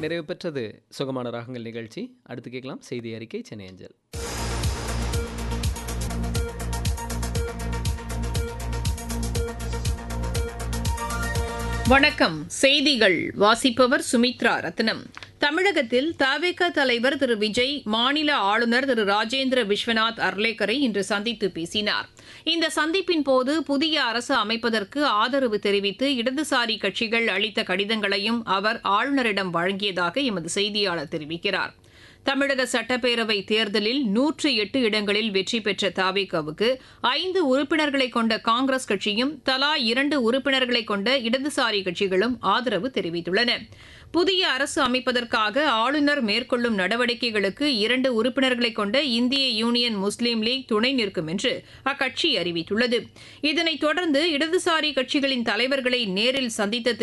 நிறைவு பெற்றது சுகமான ராகங்கள் நிகழ்ச்சி. அடுத்து கேட்கலாம் செய்தி அறிக்கை சென்னை அஞ்சல். வணக்கம். செய்திகள் வாசிப்பவர் சுமித்ரா ரத்னம். தமிழகத்தில் தவேக தலைவர் திரு விஜய் மாநில ஆளுநர் திரு ராஜேந்திர விஸ்வநாத் அர்லேக்கரை இன்று சந்தித்து பேசினார். இந்த சந்திப்பின் போது புதிய அரசு அமைப்பதற்கு ஆதரவு தெரிவித்து இடதுசாரி கட்சிகள் அளித்த கடிதங்களையும் அவர் ஆளுநரிடம் வழங்கியதாக எமது செய்தியாளர் தெரிவிக்கிறார். தமிழக சட்டப்பேரவை தேர்தலில் 108 இடங்களில் வெற்றி பெற்ற தவேகவுக்கு 5 உறுப்பினர்களை கொண்ட காங்கிரஸ் கட்சியும் தலா 2 உறுப்பினர்களை கொண்ட இடதுசாரி கட்சிகளும் ஆதரவு தெரிவித்துள்ளன. புதிய அரசு அமைப்பதற்காக ஆளுநர் மேற்கொள்ளும் நடவடிக்கைகளுக்கு 2 உறுப்பினர்களை கொண்ட இந்திய யூனியன் முஸ்லீம் லீக் துணை நிற்கும் என்று அக்கட்சி அறிவித்துள்ளது. இதனைத் தொடர்ந்து இடதுசாரி கட்சிகளின் தலைவர்களை நேரில் சந்தித்த